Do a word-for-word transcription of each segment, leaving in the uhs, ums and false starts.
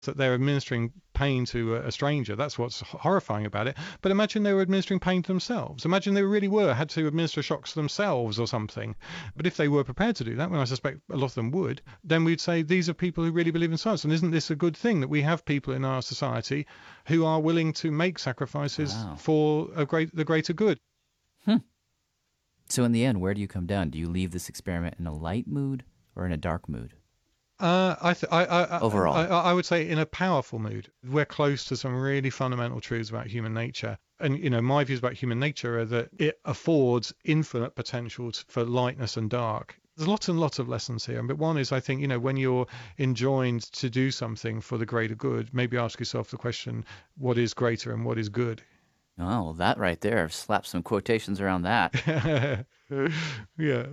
that they're administering pain to a stranger. That's what's horrifying about it. But imagine they were administering pain to themselves. Imagine they really were, had to administer shocks to themselves or something. But if they were prepared to do that, and I suspect a lot of them would, then we'd say these are people who really believe in science. And isn't this a good thing that we have people in our society who are willing to make sacrifices Wow. for a great, the greater good? Hmm. So in the end, where do you come down? Do you leave this experiment in a light mood or in a dark mood? Uh, I, th- I, I, Overall. I, I would say in a powerful mood. We're close to some really fundamental truths about human nature. And, you know, my views about human nature are that it affords infinite potential for lightness and dark. There's lots and lots of lessons here. But one is, I think, you know, when you're enjoined to do something for the greater good, maybe ask yourself the question, what is greater and what is good? Oh, well, that right there. Slap some quotations around that. Yeah.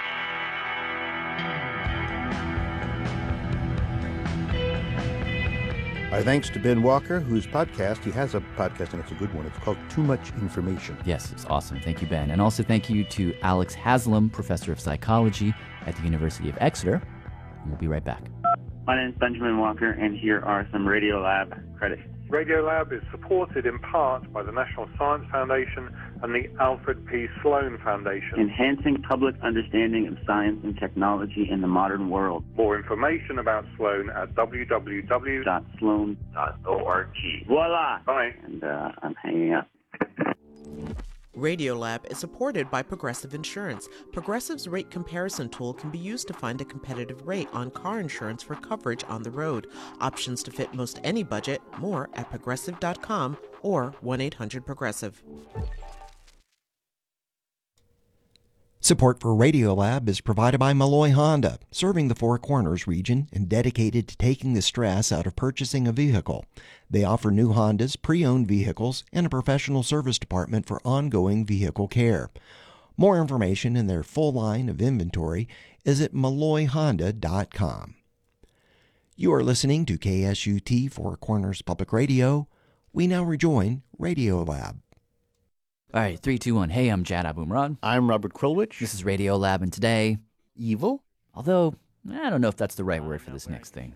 Our thanks to Ben Walker, whose podcast, he has a podcast and it's a good one. It's called Too Much Information. Yes, it's awesome. Thank you, Ben. And also thank you to Alex Haslam, professor of psychology at the University of Exeter. And we'll be right back. My name is Benjamin Walker, and here are some Radiolab credits. Radiolab is supported in part by the National Science Foundation and the Alfred P. Sloan Foundation. Enhancing public understanding of science and technology in the modern world. More information about Sloan at w w w dot sloan dot org. Voila! Bye. And uh, I'm hanging up. Radiolab is supported by Progressive Insurance. Progressive's rate comparison tool can be used to find a competitive rate on car insurance for coverage on the road. Options to fit most any budget. More at progressive dot com or one eight hundred progressive. Support for Radiolab is provided by Malloy Honda, serving the Four Corners region and dedicated to taking the stress out of purchasing a vehicle. They offer new Hondas, pre-owned vehicles, and a professional service department for ongoing vehicle care. More information and their full line of inventory is at malloy honda dot com. You are listening to K S U T Four Corners Public Radio. We now rejoin Radiolab. All right, three, two, one. Hey, I'm Jad Abumrad. I'm Robert Krulwich. This is Radiolab, and today, Evil? although I don't know if that's the right word for this next thing.